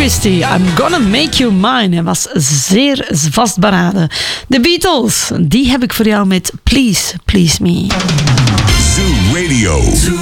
is die. I'm Gonna Make You Mine. Hij was zeer vastberaden. De Beatles, die heb ik voor jou met Please, Please Me. Zoo Radio.